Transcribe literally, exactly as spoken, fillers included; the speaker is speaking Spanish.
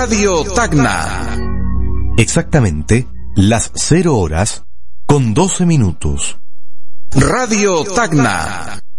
Radio Tacna. Exactamente las cero horas con doce minutos. Radio Tacna.